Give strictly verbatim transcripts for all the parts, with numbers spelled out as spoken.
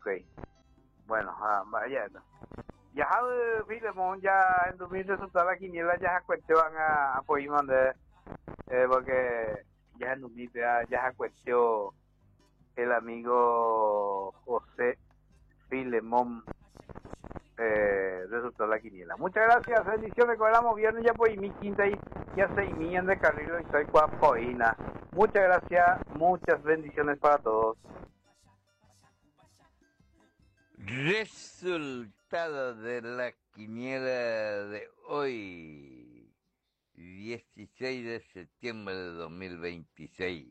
Bueno, ah, vaya. Ya ha Filemón ya en dos mil resultado la quiniela ya cuestión a apoyo de eh, porque ya en dos mil ya ya cuestión el amigo José Filemón eh, resultó la quiniela. Muchas gracias, bendiciones, con el viernes ya por mi quinta y ya seis millas de carril y soy cuapoina. Muchas gracias, muchas bendiciones para todos. Resultado de la quiniela de hoy, dieciséis de septiembre de dos mil veintiséis.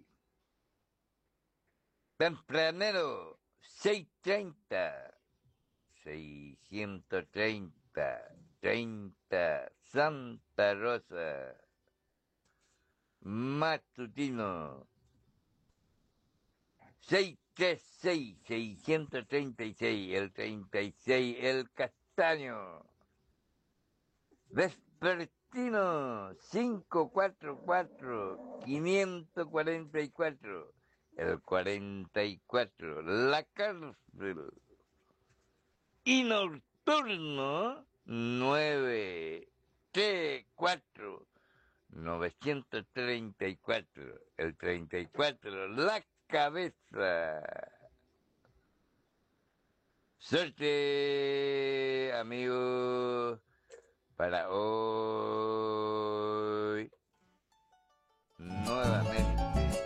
Tempranero, seiscientos treinta, seiscientos treinta, treinta, Santa Rosa. Matutino, seiscientos treinta y seis, seiscientos treinta y seis, el treinta y seis, el Castaño. Vespertino, quinientos cuarenta y cuatro, quinientos cuarenta y cuatro, el cuarenta y cuatro, la cárcel. Y nocturno, nueve, T cuatro, novecientos treinta y cuatro, el treinta y cuatro, la cabeza. Suerte, amigos, para hoy. Nuevamente.